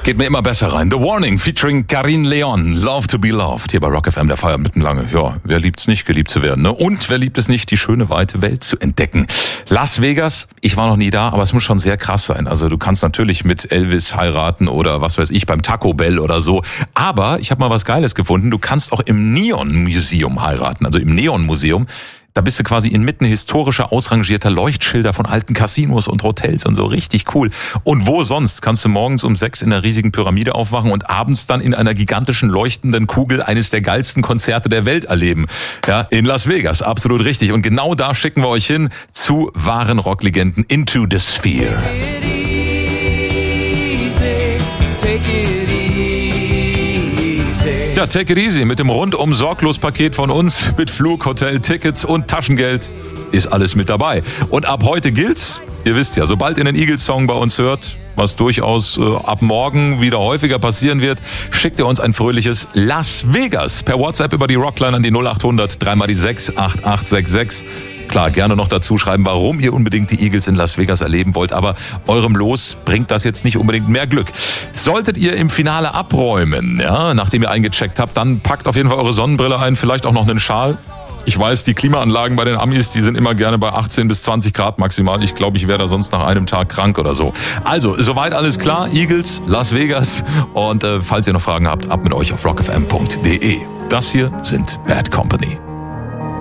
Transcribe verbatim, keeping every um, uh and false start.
Geht mir immer besser rein. The Warning featuring Karin Leon. Love to be loved. Hier bei Rock F M, der Feier mitten lange. Ja, wer liebt's nicht, geliebt zu werden, ne? Und wer liebt es nicht, die schöne, weite Welt zu entdecken? Las Vegas, ich war noch nie da, aber es muss schon sehr krass sein. Also du kannst natürlich mit Elvis heiraten oder was weiß ich, beim Taco Bell oder so. Aber ich habe mal was Geiles gefunden. Du kannst auch im Neon Museum heiraten, also im Neon Museum. Da bist du quasi inmitten historischer, ausrangierter Leuchtschilder von alten Casinos und Hotels und so. Richtig cool. Und wo sonst kannst du morgens um sechs in einer riesigen Pyramide aufwachen und abends dann in einer gigantischen leuchtenden Kugel eines der geilsten Konzerte der Welt erleben. Ja, in Las Vegas. Absolut richtig. Und genau da schicken wir euch hin zu wahren Rocklegenden. Into the Sphere. Take it easy, take it easy. Ja, take it easy mit dem rundum sorglos Paket von uns mit Flug, Hotel, Tickets und Taschengeld ist alles mit dabei. Und ab heute gilt's, ihr wisst ja, sobald ihr einen Eagles-Song bei uns hört, was durchaus äh, ab morgen wieder häufiger passieren wird, schickt ihr uns ein fröhliches Las Vegas per WhatsApp über die Rockline an die null acht hundert drei mal die sechs acht acht sechs sechs. Klar, gerne noch dazu schreiben, warum ihr unbedingt die Eagles in Las Vegas erleben wollt, aber eurem Los bringt das jetzt nicht unbedingt mehr Glück. Solltet ihr im Finale abräumen, ja, nachdem ihr eingecheckt habt, dann packt auf jeden Fall eure Sonnenbrille ein, vielleicht auch noch einen Schal. Ich weiß, die Klimaanlagen bei den Amis, die sind immer gerne bei achtzehn bis zwanzig Grad maximal. Ich glaube, ich wäre da sonst nach einem Tag krank oder so. Also, soweit alles klar. Eagles, Las Vegas. Und äh, falls ihr noch Fragen habt, ab mit euch auf rock f m punkt d e. Das hier sind Bad Company.